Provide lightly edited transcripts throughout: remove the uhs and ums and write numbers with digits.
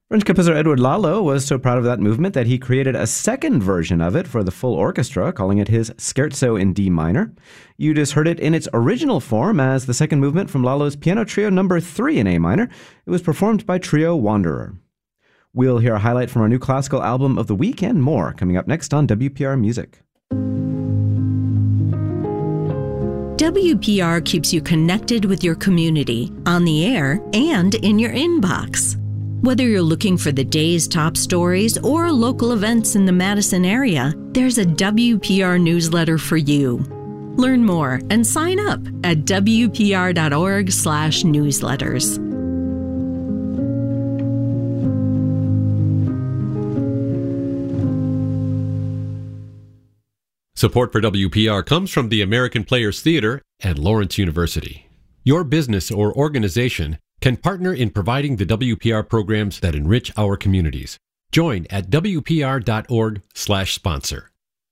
French composer Edouard Lalo was so proud of that movement that he created a second version of it for the full orchestra, calling it his Scherzo in D minor. You just heard it in its original form as the second movement from Lalo's Piano Trio No. 3 in A minor. It was performed by Trio Wanderer. We'll hear a highlight from our new classical album of the week and more coming up next on WPR Music. WPR keeps you connected with your community, on the air, and in your inbox. Whether you're looking for the day's top stories or local events in the Madison area, there's a WPR newsletter for you. Learn more and sign up at wpr.org/newsletters. Support for WPR comes from the American Players Theater and Lawrence University. Your business or organization can partner in providing the WPR programs that enrich our communities. Join at wpr.org/sponsor.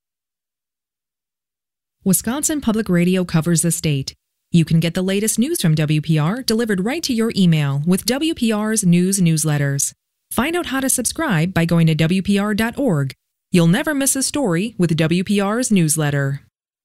Wisconsin Public Radio covers the state. You can get the latest news from WPR delivered right to your email with WPR's news newsletters. Find out how to subscribe by going to WPR.org. You'll never miss a story with WPR's newsletter.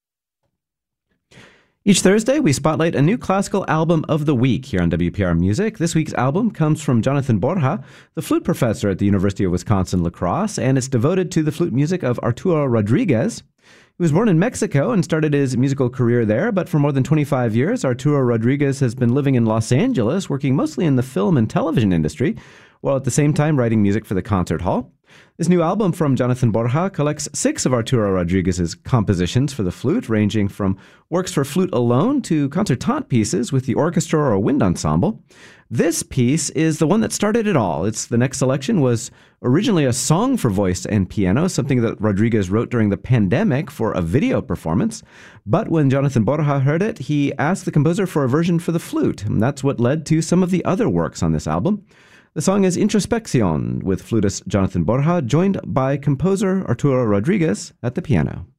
Each Thursday, we spotlight a new classical album of the week here on WPR Music. This week's album comes from Jonathan Borja, the flute professor at the University of Wisconsin-La Crosse, and it's devoted to the flute music of Arturo Rodriguez. He was born in Mexico and started his musical career there, but for more than 25 years, Arturo Rodriguez has been living in Los Angeles, working mostly in the film and television industry, while at the same time writing music for the concert hall. This new album from Jonathan Borja collects 6 of Arturo Rodriguez's compositions for the flute, ranging from works for flute alone to concertante pieces with the orchestra or a wind ensemble. This piece is the one that started it all. The next selection was originally a song for voice and piano, something that Rodriguez wrote during the pandemic for a video performance. But when Jonathan Borja heard it, he asked the composer for a version for the flute, and that's what led to some of the other works on this album. The song is Introspección, with flutist Jonathan Borja, joined by composer Arturo Rodriguez at the piano.